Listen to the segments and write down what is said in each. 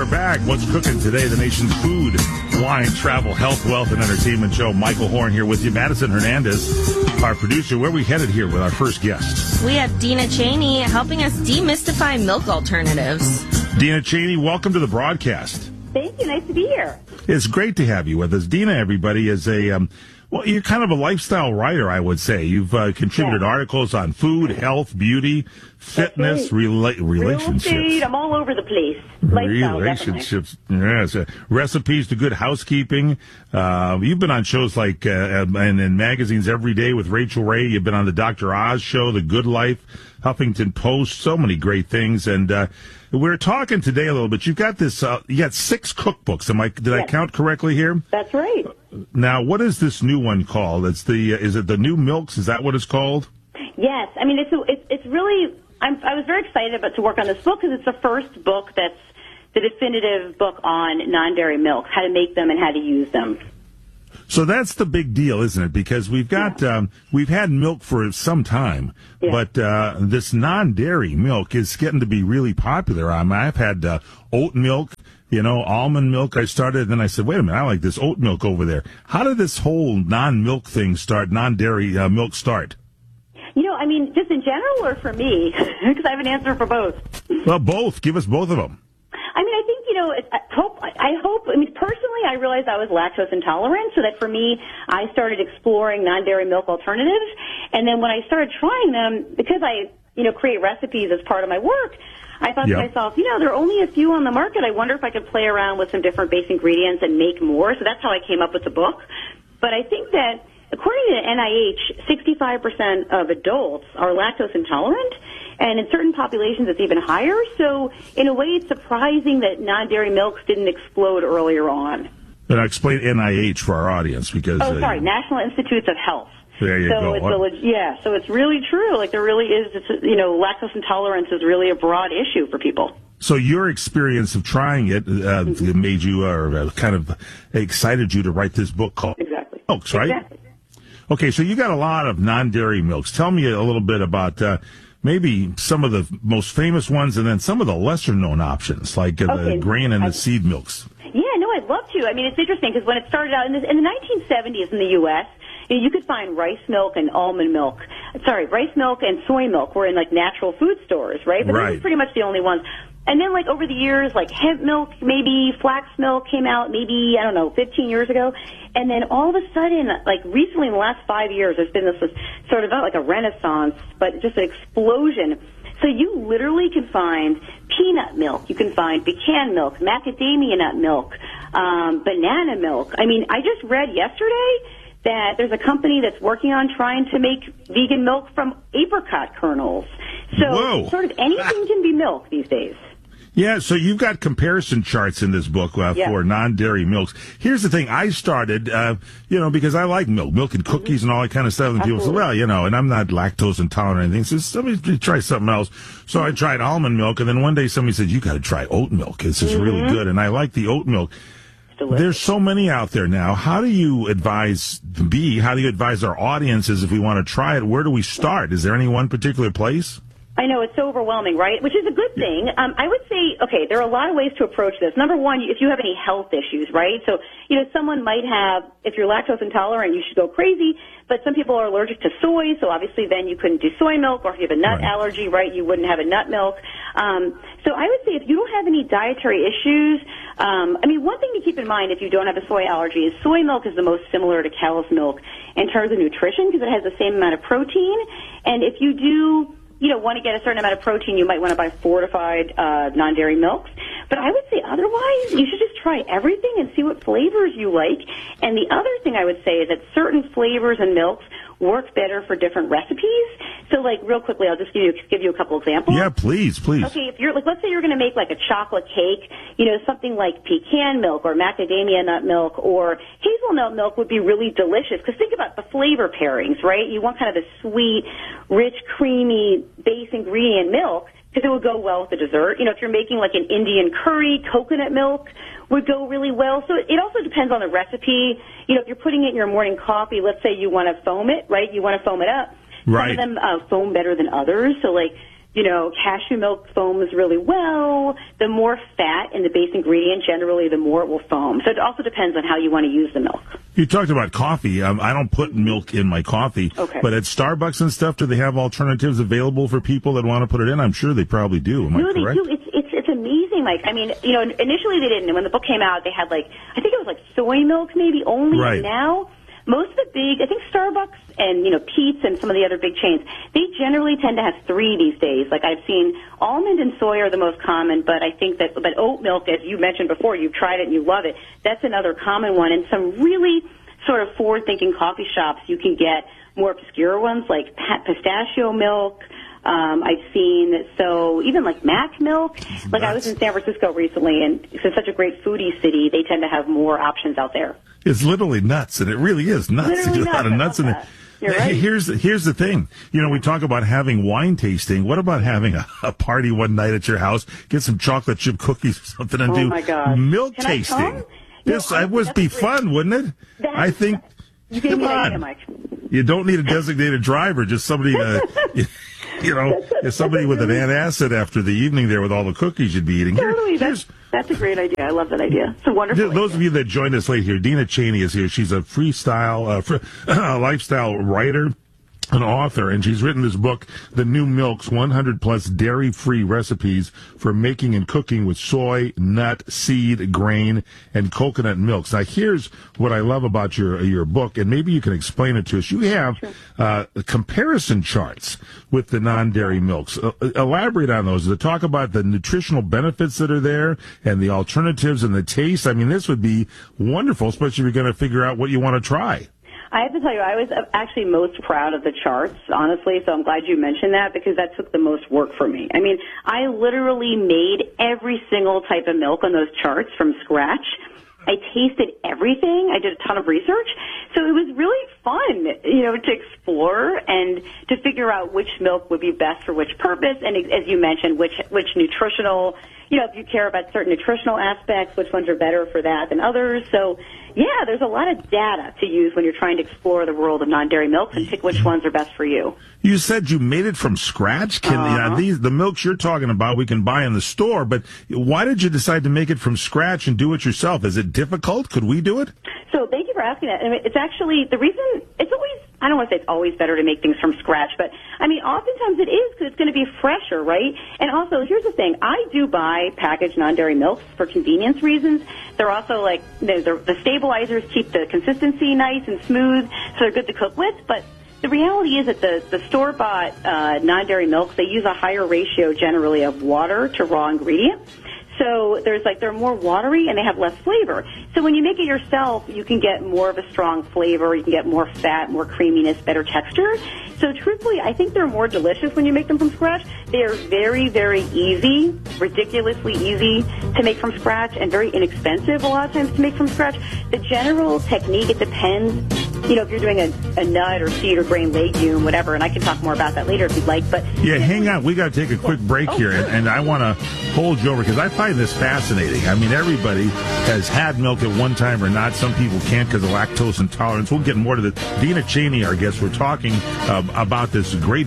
back. What's cooking today? The nation's food, wine, travel, health, wealth, and entertainment show. Michael Horn here with you. Madison Hernandez, our producer. Where are we headed here with our first guest? We have Dina Cheney helping us demystify milk alternatives. Dina Cheney, welcome to the broadcast. Thank you. Nice to be here. It's great to have you with us. Dina, everybody, is well, you're kind of a lifestyle writer, I would say. You've contributed articles on food, health, beauty, fitness, relationships. Real estate, I'm all over the place. Lifestyle, relationships, yes. Recipes to good housekeeping. You've been on shows like and in magazines every day with Rachel Ray. You've been on the Dr. Oz show, The Good Life, Huffington Post, so many great things. And we're talking today a little bit. You've got this. You got 6 cookbooks. Did I count correctly here? That's right. Now, what is this new one called? It's is it the New Milks? Is that what it's called? Yes. I mean, it's really. I was very excited to work on this book because it's the first book that's the definitive book on non-dairy milks, how to make them and how to use them. So that's the big deal, isn't it? Because we've got we've had milk for some time, but this non-dairy milk is getting to be really popular. I've had oat milk, almond milk. I started, and then I said, wait a minute, I like this oat milk over there. How did this whole non-milk thing start? Non-dairy milk start? I mean, just in general, or for me, because I have an answer for both. Well, both. Give us both of them. I mean, I think, I hope, personally, I realized I was lactose intolerant, so that for me, I started exploring non-dairy milk alternatives. And then when I started trying them, because I, create recipes as part of my work, I thought to myself, there are only a few on the market. I wonder if I could play around with some different base ingredients and make more. So that's how I came up with the book. But I think that, according to the NIH, 65% of adults are lactose intolerant. And in certain populations, it's even higher. So, in a way, it's surprising that non-dairy milks didn't explode earlier on. And I explain NIH for our audience because... National Institutes of Health. There you go. So it's really true. Like, there really is, lactose intolerance is really a broad issue for people. So your experience of trying it made you, kind of excited you to write this book called Milks, right? Exactly. Okay, so you got a lot of non-dairy milks. Tell me a little bit about... maybe some of the most famous ones and then some of the lesser-known options, like the grain and the seed milks. Yeah, no, I'd love to. I mean, it's interesting because when it started out in the 1970s in the U.S., you could find rice milk and almond milk. Rice milk and soy milk were in, natural food stores, right? But those were pretty much the only ones. And then, over the years, hemp milk, maybe flax milk came out maybe, 15 years ago. And then all of a sudden, recently in the last 5 years, there's been this sort of not a renaissance, but just an explosion. So you literally can find peanut milk. You can find pecan milk, macadamia nut milk, banana milk. I mean, I just read yesterday that there's a company that's working on trying to make vegan milk from apricot kernels. So sort of anything can be milk these days. Yeah, so you've got comparison charts in this book for non-dairy milks. Here's the thing. I started, because I like milk and cookies and all that kind of stuff. And people say, well, and I'm not lactose intolerant or anything. So let me try something else. So I tried almond milk. And then one day somebody said, you got to try oat milk. This is really good. And I like the oat milk. There's so many out there now. How do you advise our audiences if we want to try it? Where do we start? Is there any one particular place? I know, it's so overwhelming, right? Which is a good thing. I would say, there are a lot of ways to approach this. Number one, if you have any health issues, right? So, someone might have, if you're lactose intolerant, you should go crazy, but some people are allergic to soy, so obviously then you couldn't do soy milk, or if you have a nut allergy, right, you wouldn't have a nut milk. So I would say if you don't have any dietary issues, one thing to keep in mind if you don't have a soy allergy is soy milk is the most similar to cow's milk in terms of nutrition because it has the same amount of protein, and if you do want to get a certain amount of protein, you might want to buy fortified non-dairy milks. But I would say otherwise, you should just try everything and see what flavors you like. And the other thing I would say is that certain flavors and milks work better for different recipes. So, real quickly, I'll just give you a couple examples. Yeah, please. Okay, if you're let's say you're going to make a chocolate cake, something like pecan milk or macadamia nut milk or hazelnut milk would be really delicious. Because think about the flavor pairings, right? You want kind of a sweet, rich, creamy base ingredient milk because it would go well with the dessert. If you're making an Indian curry, coconut milk would go really well. So it also depends on the recipe. If you're putting it in your morning coffee, let's say you want to foam it, right? You want to foam it up. Right. Some of them foam better than others. So, Cashew milk foams really well. The more fat in the base ingredient, generally, the more it will foam. So it also depends on how you want to use the milk. You talked about coffee. I don't put milk in my coffee. Okay. But at Starbucks and stuff, do they have alternatives available for people that want to put it in? I'm sure they probably do. Am I correct? They do. It's amazing. Initially they didn't. And when the book came out, they had I think it was soy milk maybe only. Right. And now, most of the big, I think Starbucks and, Pete's and some of the other big chains, they generally tend to have 3 these days. I've seen almond and soy are the most common, but I think but oat milk, as you mentioned before, you've tried it and you love it, that's another common one. And some really sort of forward-thinking coffee shops, you can get more obscure ones like pistachio milk. I've seen, even Mac milk. I was in San Francisco recently, and it's such a great foodie city, they tend to have more options out there. It's literally nuts, and it really is nuts. There's a lot of nuts in it. You're right. Here's the thing. We talk about having wine tasting. What about having a party one night at your house, get some chocolate chip cookies or something, and do my God. milk Can tasting? It would be fun, wouldn't it? I think. You gave me an idea, Mike. You don't need a designated driver, just somebody somebody with an antacid after the evening there with all the cookies you'd be eating. Totally, that's a great idea. I love that idea. It's a wonderful idea. Those of you that joined us late here, Dina Cheney is here. She's a freestyle, lifestyle writer, an author, and she's written this book, The New Milks, 100-plus dairy-free recipes for making and cooking with soy, nut, seed, grain, and coconut milks. Now, here's what I love about your book, and maybe you can explain it to us. You have comparison charts with the non-dairy milks. Elaborate on those. To talk about the nutritional benefits that are there and the alternatives and the taste. I mean, this would be wonderful, especially if you're going to figure out what you want to try. I have to tell you, I was actually most proud of the charts, honestly, so I'm glad you mentioned that because that took the most work for me. I mean, I literally made every single type of milk on those charts from scratch. I tasted everything. I did a ton of research. So it was really fun, to explore and to figure out which milk would be best for which purpose. And as you mentioned, which nutritional, if you care about certain nutritional aspects, which ones are better for that than others. So, yeah, there's a lot of data to use when you're trying to explore the world of non-dairy milks and pick which ones are best for you. You said you made it from scratch? The milks you're talking about we can buy in the store, but why did you decide to make it from scratch and do it yourself? Is it difficult? Could we do it? So thank you for asking that. I mean, it's actually the reason it's always, I don't want to say it's always better to make things from scratch, but I mean, oftentimes it is because it's going to be fresher, right? And also, here's the thing. I do buy packaged non-dairy milks for convenience reasons. They're also the stabilizers keep the consistency nice and smooth, so they're good to cook with, but the reality is that the store-bought non-dairy milks, they use a higher ratio generally of water to raw ingredients. So they're more watery and they have less flavor. So when you make it yourself, you can get more of a strong flavor. You can get more fat, more creaminess, better texture. So truthfully, I think they're more delicious when you make them from scratch. They are very, very easy, ridiculously easy to make from scratch and very inexpensive a lot of times to make from scratch. The general technique, it depends, if you're doing a nut or seed or grain legume, whatever, and I can talk more about that later if you'd like. But yeah, hang on. We got to take a quick break here, and I want to hold you over because I find this fascinating. I mean, everybody has had milk at one time or not. Some people can't because of lactose intolerance. We'll get more to this. Dina Cheney, our guest, we're talking about this great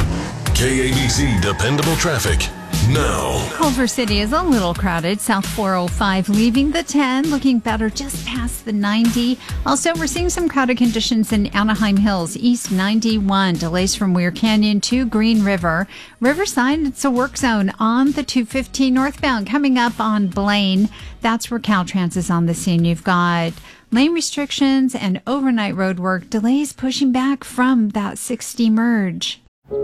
KABC Dependable Traffic. Now, Culver City is a little crowded. South 405 leaving the 10, looking better just past the 90. Also, we're seeing some crowded conditions in Anaheim Hills, East 91. Delays from Weir Canyon to Green River. Riverside, it's a work zone on the 215 northbound. Coming up on Blaine, that's where Caltrans is on the scene. You've got lane restrictions and overnight road work. Delays pushing back from that 60 merge.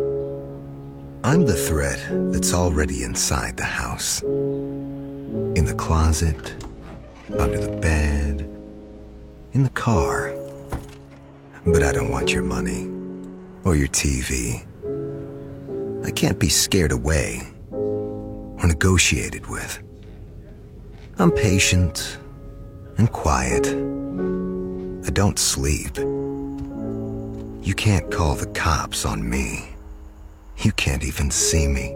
I'm the thread that's already inside the house. In the closet, under the bed, in the car. But I don't want your money or your TV. I can't be scared away or negotiated with. I'm patient and quiet. I don't sleep. You can't call the cops on me. You can't even see me.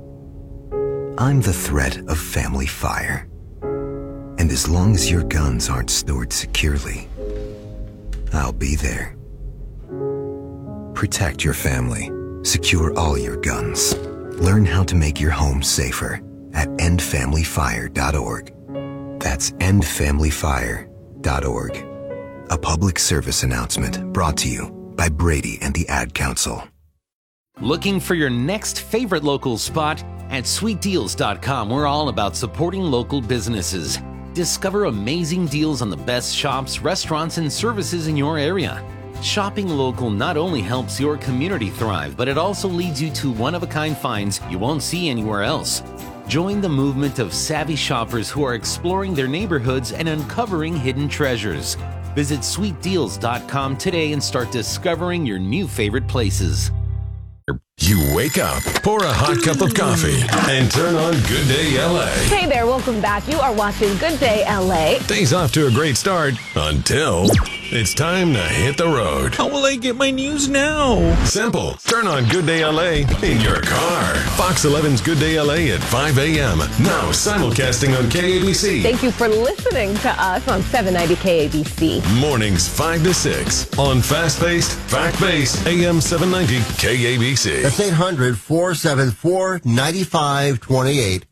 I'm the threat of family fire. And as long as your guns aren't stored securely, I'll be there. Protect your family. Secure all your guns. Learn how to make your home safer at endfamilyfire.org. That's endfamilyfire.org. A public service announcement brought to you by Brady and the Ad Council. Looking for your next favorite local spot? At sweetdeals.com, we're all about supporting local businesses. Discover amazing deals on the best shops, restaurants, and services in your area. Shopping local not only helps your community thrive, but it also leads you to one-of-a-kind finds you won't see anywhere else. Join the movement of savvy shoppers who are exploring their neighborhoods and uncovering hidden treasures. Visit sweetdeals.com today and start discovering your new favorite places. You wake up, pour a hot cup of coffee, and turn on Good Day LA. Hey there, welcome back. You are watching Good Day LA. Day's off to a great start until it's time to hit the road. How will I get my news now? Simple. Turn on Good Day LA in your car. Fox 11's Good Day LA at 5 a.m. Now simulcasting on KABC. Thank you for listening to us on 790 KABC. Mornings 5 to 6 on fast-paced, fact-based AM 790 KABC. That's 800-474-9528.